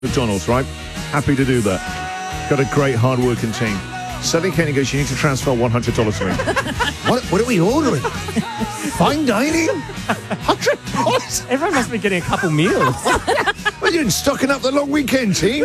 McDonald's, right? Happy to do that. Got a great, hard-working team. Sally Kenny goes, you need to transfer $100 to me. What are we ordering? Fine dining? $100? Everyone must be getting a couple meals. Well, you're stocking up the long weekend, team.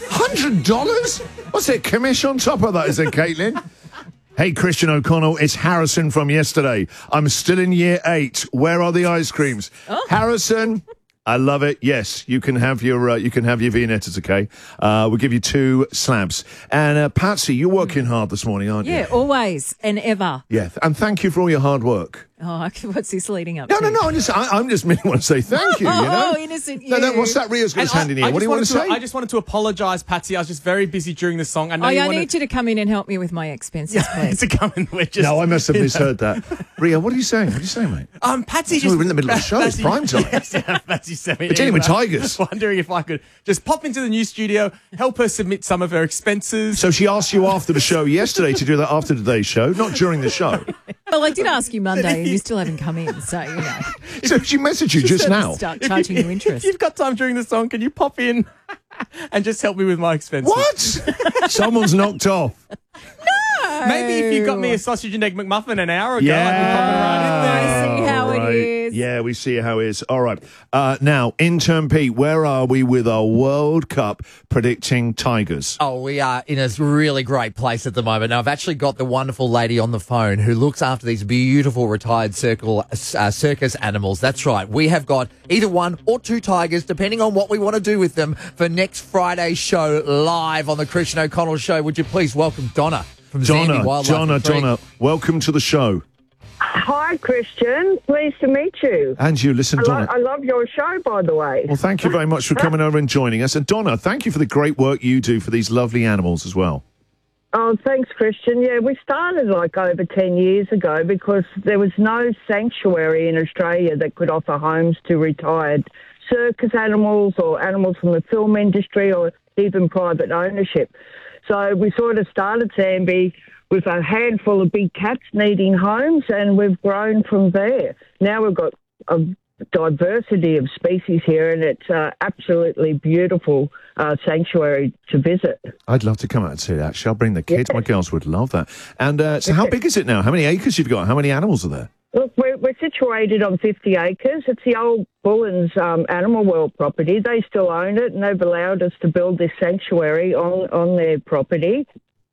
$100? What's it, commission on top of that, is it, Caitlin? Hey, Christian O'Connell, it's Harrison from yesterday. I'm still in year 8. Where are the ice creams? Oh. Harrison, I love it. Yes, you can have your Viennettas, okay? We'll give you 2 slabs. And Patsy, you're working hard this morning, aren't you? Yeah, always and ever. Yeah, and thank you for all your hard work. Oh, what's this leading up to? No. I'm just merely want to say thank you. You know? Oh, innocent you. No, what's that? Ria's got his hand in here. What do you want to say? I just wanted to apologise, Patsy. I was just very busy during the song. I need you to come in and help me with my expenses, please. To come in. No, I must have misheard that. Ria, what are you saying? What are you saying, mate? Patsy, we're in the middle of the show. It's prime time. Patsy sent me. We're dealing with Tigers. Wondering if I could just pop into the new studio, help her submit some of her expenses. So she asked you after the show yesterday to do that after today's show, not during the show. Well, I did ask you Monday and you still haven't come in, so, you know. So she messaged you just now. Start charging you interest. If you've got time during the song, can you pop in and just help me with my expenses? What? Someone's knocked off. Maybe if you got me a sausage and egg McMuffin an hour ago, yeah. I'd be popping right in there. I see how it is. Yeah, we see how it is. All right. Now, intern Pete, where are we with our World Cup predicting Tigers? Oh, we are in a really great place at the moment. Now, I've actually got the wonderful lady on the phone who looks after these beautiful retired circus animals. That's right. We have got either 1 or 2 tigers, depending on what we want to do with them, for next Friday's show live on the Christian O'Connell Show. Would you please welcome Donna from Zambi Wildlife? Donna, welcome to the show. Hi, Christian. Pleased to meet you. And you, listen, Donna. I love your show, by the way. Well, thank you very much for coming over and joining us. And Donna, thank you for the great work you do for these lovely animals as well. Oh, thanks, Christian. Yeah, we started like over 10 years ago because there was no sanctuary in Australia that could offer homes to retired circus animals or animals from the film industry or even private ownership. So we sort of started Zambi with a handful of big cats needing homes, and we've grown from there. Now we've got a diversity of species here, and it's absolutely beautiful sanctuary to visit. I'd love to come out and see that. Actually, I'll bring the kids. My girls would love that. And so how big is it now? How many acres you've got? How many animals are there? Look, we're situated on 50 acres. It's the old Bullens Animal World property. They still own it, and they've allowed us to build this sanctuary on their property.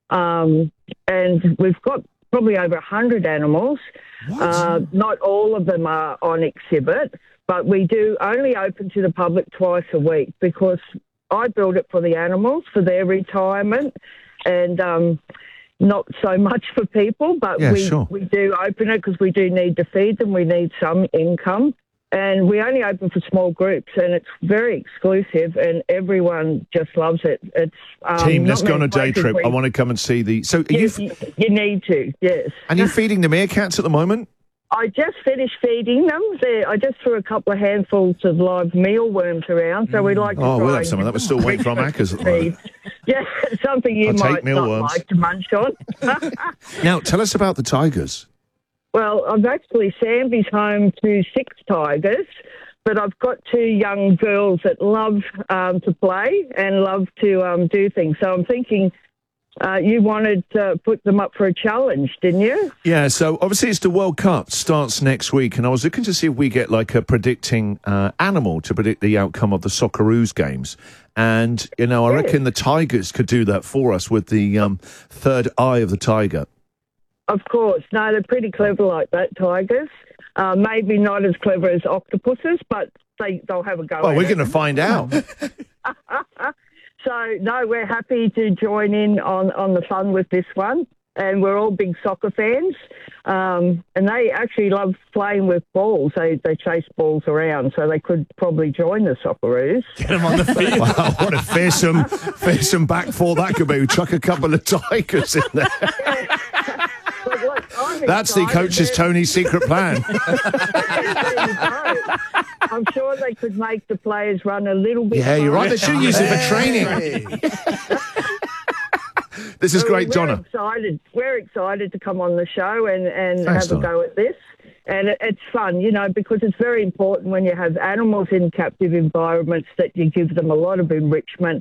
And we've got probably over 100 animals. Not all of them are on exhibit, but we do only open to the public twice a week because I build it for the animals, for their retirement, and not so much for people, but we do open it because we do need to feed them. We need some income. And we only open for small groups, and it's very exclusive, and everyone just loves it. It's Team, let's go on a day trip. I want to come and see the... So you need to, yes. And you're feeding the meerkats at the moment? I just finished feeding them. I just threw a couple of handfuls of live mealworms around, so we'd like to try... Oh, we'll have some of that. We're still waiting for our Maccas at the moment. Yeah, something you might not like to munch on. Now, tell us about the tigers. Well, Zambi's home to 6 tigers, but I've got 2 young girls that love to play and love to do things. So I'm thinking you wanted to put them up for a challenge, didn't you? Yeah, so obviously it's the World Cup, starts next week, and I was looking to see if we get like a predicting animal to predict the outcome of the Socceroos games. And, you know, I reckon the tigers could do that for us with the third eye of the tiger. Of course. No, they're pretty clever like that, tigers. Maybe not as clever as octopuses, but they'll have a go at it. Well, we're going to find out. So, no, we're happy to join in on the fun with this one. And we're all big soccer fans. And they actually love playing with balls. They chase balls around, so they could probably join the Socceroos. Get them on the field. Wow, what a fearsome back four that could be. Chuck a couple of tigers in there. That's the coach's Tony's secret plan. I'm sure they could make the players run a little bit. Yeah, you're right. They should use it for training. This is great, Donna. We're excited to come on the show and have a go at this. And it's fun, you know, because it's very important when you have animals in captive environments that you give them a lot of enrichment